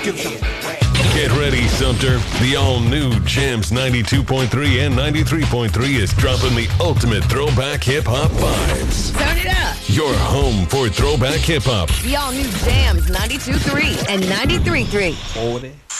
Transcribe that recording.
Get ready, Sumter. The all-new Jams 92.3 and 93.3 is dropping the ultimate throwback hip-hop vibes. Turn it up. Your home for throwback hip-hop. The all-new Jams 92.3 and 93.3. 40.